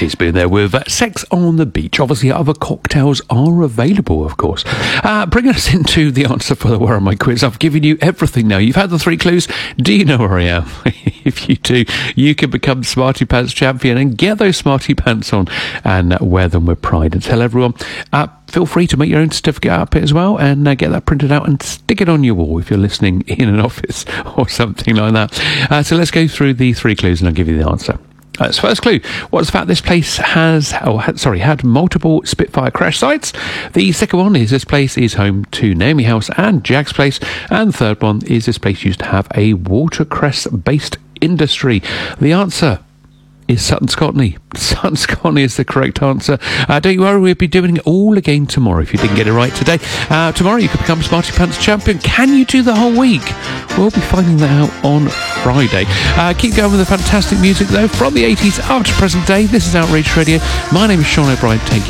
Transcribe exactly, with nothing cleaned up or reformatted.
Spoon there with uh, Sex on the Beach. Obviously, other cocktails are available, of course. Uh, bringing us into the answer for the Where Am I quiz. I've given you everything now. You've had the three clues. Do you know where I am? If you do, you can become Smarty Pants champion and get those Smarty Pants on and uh, wear them with pride. And tell everyone, uh, feel free to make your own certificate up as well and uh, get that printed out and stick it on your wall if you're listening in an office or something like that. Uh, so let's go through the three clues and I'll give you the answer. Uh, so first clue, what's the fact this place has, oh, had, sorry, had multiple Spitfire crash sites? The second one is this place is home to Naomi House and Jack's Place. And the third one is this place used to have a watercress-based industry. The answer is Sutton Scotney. Sutton Scotney is the correct answer. Uh, don't you worry, we'll be doing it all again tomorrow if you didn't get it right today. Uh, tomorrow you could become Smarty Pants champion. Can you do the whole week? We'll be finding that out on Friday. Uh, keep going with the fantastic music though from the eighties up to present day. This is Outrage Radio. My name is Sean O'Brien. Take